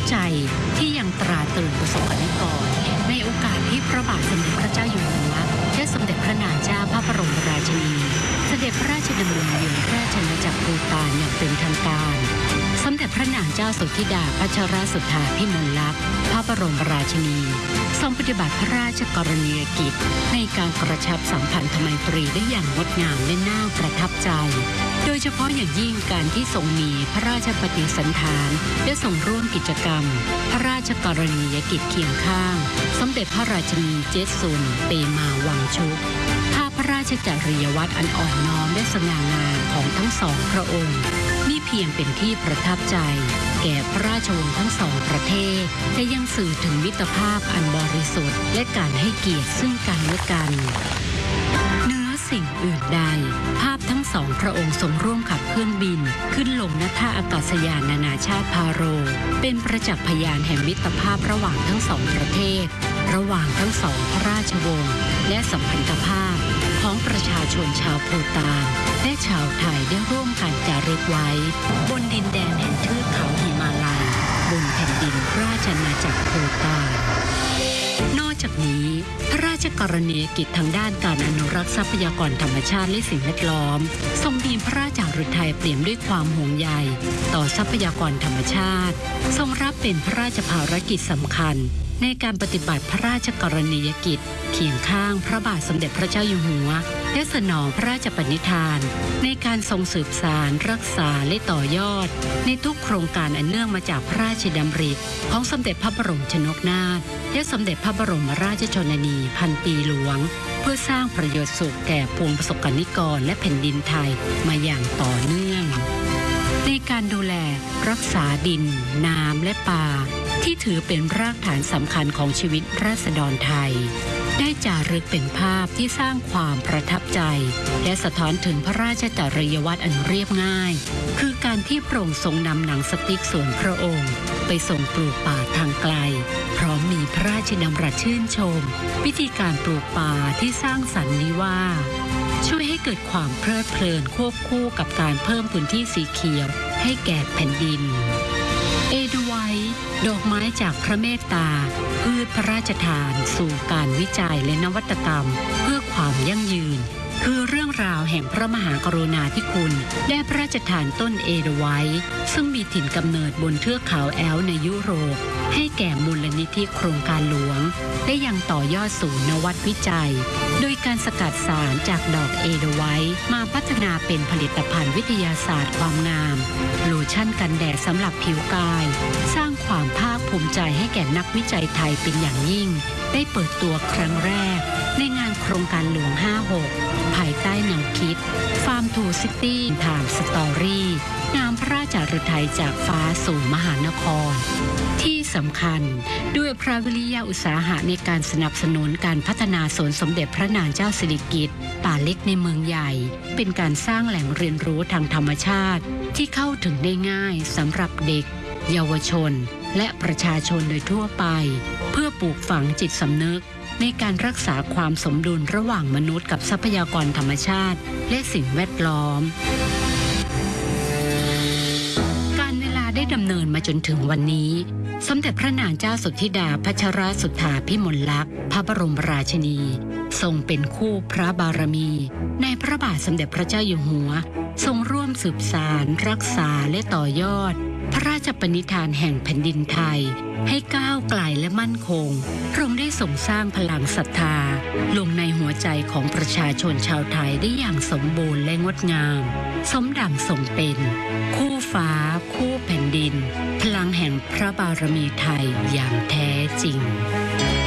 ใจที่ยังตราตรึงประสบกนิกรในโอกาสที่พระบาทสมเด็จพระเจ้าอยู่หัวและสมเด็จพระนางเจ้าพระบรมราชินีเสด็จพระราชดำเนินเยือนราชอาณาจักรภูฏานอย่างเป็นทางการสมเด็จพระนางเจ้าสุธิดาพัชรสุทธาพิมลลักษณ์พระบรมราชินีทรงปฏิบัติพระราชกรณียกิจในการกระชับสัมพันธไมตรีได้อย่างงดงามและน่าประทับใจโดยเฉพาะอย่างยิ่งการที่ทรงมีพระราชปฏิสันถานและทรงร่วมกิจกรรมพระราชกรณียกิจเคียงข้างสมเด็จพระราชินีเจสุนเปมาวังชุกภาพพระราชจริยวัตรอันอ่อนน้อมและสง่างามของทั้งสองพระองค์นี่เพียงเป็นที่ประทับใจแก่พระราชวงศ์ทั้งสองประเทศและยังสื่อถึงมิตรภาพอันบริสุทธิ์และการให้เกียรติซึ่งกันและกันเหนือสิ่งอื่นใดภาพทั้งสองพระองค์ทรงร่วมขับเครื่องบินขึ้นลงณท่าอากาศยานนานาชาติพาโรเป็นประจักษ์พยานแห่งมิตรภาพระหว่างทั้งสองประเทศระหว่างทั้งสองพระราชวงศ์และสัมพันธภาพของประชาชนชาวภูฏานและชาวไทยได้ร่วมกันจารึกไว้บนดินแดนแห่งเทือกเขาหิมาลัยบนแผ่นดินราชอาณาจักรภูฏานนอกจากนี้พระราชกรณียกิจทางด้านการอนุรักษ์ทรัพยากรธรรมชาติและสิ่งแวดล้อมทรงมีพระราชฤทัยเปี่ยมด้วยความห่วงใยต่อทรัพยากรธรรมชาติทรงรับเป็นพระราชภารกิจสำคัญในการปฏิบัติพระราชกรณียกิจเคียงข้างพระบาทสมเด็จพระเจ้าอยู่หัวและสนองพระราชปณิธานในการทรงสืบสานรักษาและต่อยอดในทุกโครงการอันเนื่องมาจากพระราชดำริของสมเด็จพระบรมชนกนาถและสมเด็จพระบรมราชชนนีพันปีหลวงเพื่อสร้างประโยชน์สุขแก่ปวงประสบกนิกรและแผ่นดินไทยมาอย่างต่อเนื่องในการดูแลรักษาดินน้ำและป่าที่ถือเป็นรากฐานสำคัญของชีวิตราษฎรไทยได้จารึกเป็นภาพที่สร้างความประทับใจและสะท้อนถึงพระราชจริยวัตรอันเรียบง่ายคือการที่พระองค์ทรงนำหนังสติ๊กส่วนพระองค์ไปส่งปลูกป่าทางไกลพร้อมมีพระราชดำรัสชื่นชมวิธีการปลูกป่าที่สร้างสรรค์นี้ว่าช่วยให้เกิดความเพลิดเพลินควบคู่กับการเพิ่มพื้นที่สีเขียวให้แก่แผ่นดินเอเดไวท์ดอกไม้จากพระเมตตาพืชพระราชทานสู่การวิจัยและนวัตกรรมเพื่อความยั่งยืนคือเรื่องราวแห่งพระมหากรุณาธิคุณและพระราชทานต้นเอเดไวท์ซึ่งมีถิ่นกำเนิดบนเทือกเขาแอลป์ในยุโรปให้แก่มูลนิธิโครงการหลวงและยังต่อยอดสู่นวัตวิจัยโดยการสกัดสารจากดอกเอเดไวท์มาพัฒนาเป็นผลิตภัณฑ์วิทยาศาสตร์ความงามโลชั่นกันแดดสำหรับผิวกายสร้างความภาคภูมิใจให้แก่นักวิจัยไทยเป็นอย่างยิ่งได้เปิดตัวครั้งแรกในงานโครงการหลวง 56 ภายใต้แนวคิด Farm to City Time Story นามพระราชฤทัยจากฟ้าสู่มหานครที่สำคัญด้วยพระวิริยะอุตสาหะในการสนับสนุนการพัฒนาสวนสมเด็จพระนางเจ้าสิริกิติ์ป่าเล็กในเมืองใหญ่เป็นการสร้างแหล่งเรียนรู้ทางธรรมชาติที่เข้าถึงได้ง่ายสำหรับเด็กเยาวชนและประชาชนโดยทั่วไปเพื่อปลูกฝังจิตสำนึกในการรักษาความสมดุลระหว่างมนุษย์กับทรัพยากรธรรมชาติและสิ่งแวดล้อมการเวลาได้ดำเนินมาจนถึงวันนี้สมเด็จพระนางเจ้าสุธิดาพัชรสุทธาพิมลลักษณ์พระบรมราชินีทรงเป็นคู่พระบารมีในพระบาทสมเด็จพระเจ้าอยู่หัวทรงร่วมสืบสานรักษาและต่อยอดพระราชปณิธานแห่งแผ่นดินไทยให้ก้าวไกลและมั่นคงพระองค์ได้ส่งสร้างพลังศรัทธาลงในหัวใจของประชาชนชาวไทยได้อย่างสมบูรณ์และงดงามสมดังทรงเป็นคู่ฟ้าคู่แผ่นดินพลังแห่งพระบารมีไทยอย่างแท้จริง